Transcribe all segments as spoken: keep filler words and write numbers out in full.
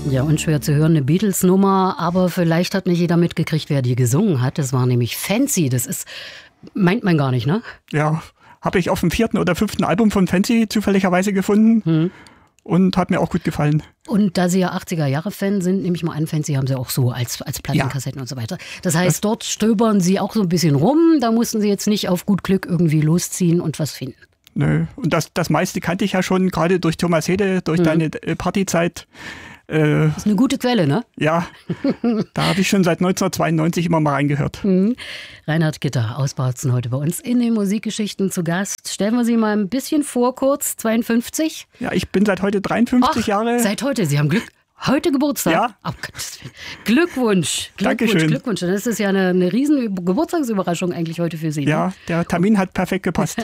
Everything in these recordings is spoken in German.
Ja, unschwer zu hören, eine Beatles-Nummer, aber vielleicht hat nicht jeder mitgekriegt, wer die gesungen hat. Das war nämlich Fancy. Das ist, meint man gar nicht, ne? Ja, habe ich auf dem vierten oder fünften Album von Fancy zufälligerweise gefunden hm. und hat mir auch gut gefallen. Und da Sie ja achtziger-Jahre-Fan sind, nehme ich mal an, Fancy haben Sie auch so als, als Plattenkassetten ja. und so weiter. Das heißt, das dort stöbern Sie auch so ein bisschen rum, da mussten Sie jetzt nicht auf gut Glück irgendwie losziehen und was finden. Nö, und das, das meiste kannte ich ja schon, gerade durch Thomas Hede, durch hm. deine Partyzeit. Das ist eine gute Quelle, ne? Ja, da habe ich schon seit neunzehnhundertzweiundneunzig immer mal reingehört. Mhm. Reinhard Gitter aus Bautzen heute bei uns in den Musikgeschichten zu Gast. Stellen wir Sie mal ein bisschen vor, kurz, zweiundfünfzig. Ja, ich bin seit heute dreiundfünfzig Ach, Jahre. Seit heute, Sie haben Glück. Heute Geburtstag? Ja. Oh, Gottes Willen. Glückwunsch. Glückwunsch, Dankeschön. Glückwunsch. Das ist ja eine, eine riesen Geburtstagsüberraschung eigentlich heute für Sie. Ja, ne? Der Termin hat perfekt gepasst.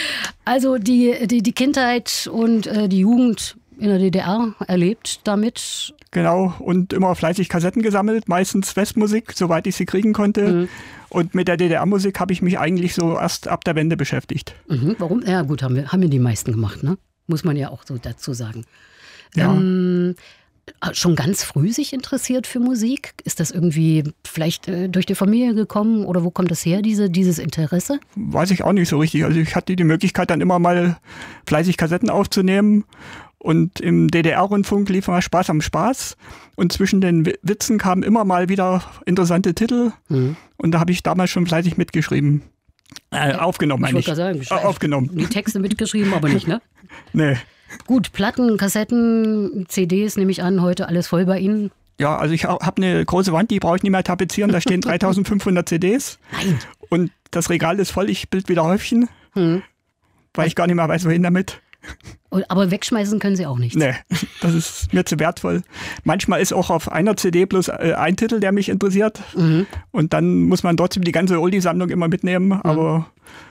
Also die, die, die Kindheit und äh, die Jugend in der D D R erlebt damit. Genau, und immer fleißig Kassetten gesammelt, meistens Westmusik, soweit ich sie kriegen konnte. Mhm. Und mit der D D R-Musik habe ich mich eigentlich so erst ab der Wende beschäftigt. Mhm. Warum? Ja gut, haben wir, haben wir die meisten gemacht, ne? Muss man ja auch so dazu sagen. Ja. Ähm, schon ganz früh sich interessiert für Musik? Ist das irgendwie vielleicht äh, durch die Familie gekommen oder wo kommt das her, diese, dieses Interesse? Weiß ich auch nicht so richtig. Also ich hatte die Möglichkeit dann immer mal fleißig Kassetten aufzunehmen. Und im D D R-Rundfunk lief mal Spaß am Spaß. Und zwischen den Witzen kamen immer mal wieder interessante Titel. Mhm. Und da habe ich damals schon fleißig mitgeschrieben. Äh, aufgenommen, ich. Ich wollte sagen, äh, aufgenommen. Die Texte mitgeschrieben, aber nicht, ne? Nee. Gut, Platten, Kassetten, C Ds nehme ich an, heute alles voll bei Ihnen. Ja, also ich habe eine große Wand, die brauche ich nicht mehr tapezieren. Da stehen dreitausendfünfhundert C Ds. Nein. Und das Regal ist voll, ich bild wieder Häufchen. Mhm. Weil ich gar nicht mehr weiß, wohin damit. Aber wegschmeißen können Sie auch nicht. Nee, das ist mir zu wertvoll. Manchmal ist auch auf einer C D bloß ein Titel, der mich interessiert. Mhm. Und dann muss man trotzdem die ganze Oldie-Sammlung immer mitnehmen. Mhm. Aber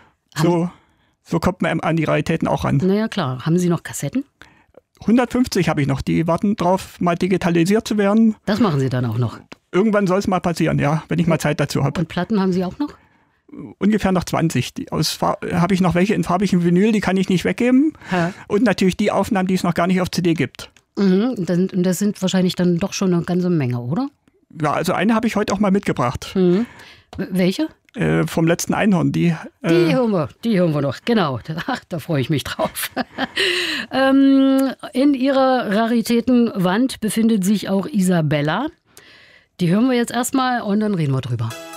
so, so kommt man an die Raritäten auch ran. Naja, klar. Haben Sie noch Kassetten? hundertfünfzig habe ich noch. Die warten drauf, mal digitalisiert zu werden. Das machen Sie dann auch noch? Irgendwann soll es mal passieren, ja, wenn ich mal Zeit dazu habe. Und Platten haben Sie auch noch? Ungefähr noch zwanzig. Die aus habe ich noch welche in farbigem Vinyl, die kann ich nicht weggeben. Ha. Und natürlich die Aufnahmen, die es noch gar nicht auf C D gibt. Mhm. Und das sind wahrscheinlich dann doch schon eine ganze Menge, oder? Ja, also eine habe ich heute auch mal mitgebracht. Mhm. Welche? Äh, vom letzten Einhorn. Die, äh die hören wir, die hören wir noch, genau. Ach, da freue ich mich drauf. ähm, in Ihrer Raritätenwand befindet sich auch Isabella. Die hören wir jetzt erstmal und dann reden wir drüber.